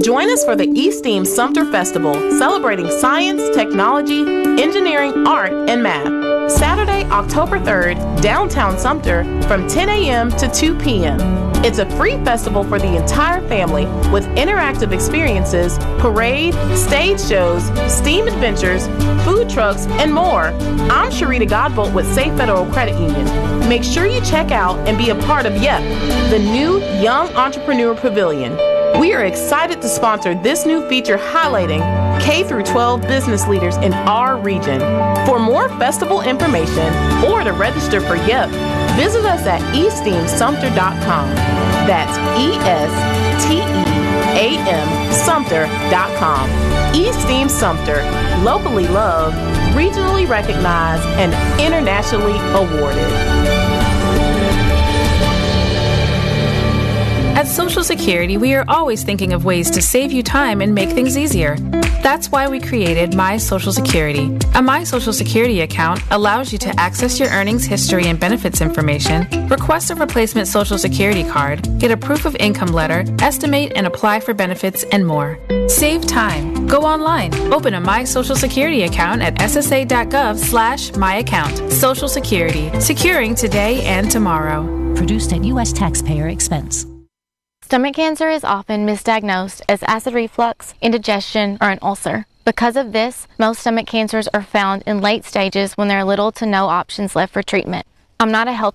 Join us for the eSteam Sumter Festival, celebrating science, technology, engineering, art, and math. Saturday, October 3rd, downtown Sumter, from 10 a.m. to 2 p.m. It's a free festival for the entire family with interactive experiences, parade, stage shows, STEAM adventures, food trucks, and more. I'm Sharita Godbolt with Safe Federal Credit Union. Make sure you check out and be a part of YEP, the new Young Entrepreneur Pavilion. We are excited to sponsor this new feature highlighting K-12 business leaders in our region. For more festival information or to register for YEP, visit us at esteamsumter.com. That's ESTEAM Sumter.com. eSteam Sumter, locally loved, regionally recognized, and internationally awarded. At Social Security, we are always thinking of ways to save you time and make things easier. That's why we created My Social Security. A My Social Security account allows you to access your earnings history and benefits information, request a replacement Social Security card, get a proof of income letter, estimate and apply for benefits, and more. Save time. Go online. Open a My Social Security account at ssa.gov/myaccount. Social Security. Securing today and tomorrow. Produced at U.S. taxpayer expense. Stomach cancer is often misdiagnosed as acid reflux, indigestion, or an ulcer. Because of this, most stomach cancers are found in late stages when there are little to no options left for treatment. I'm not a health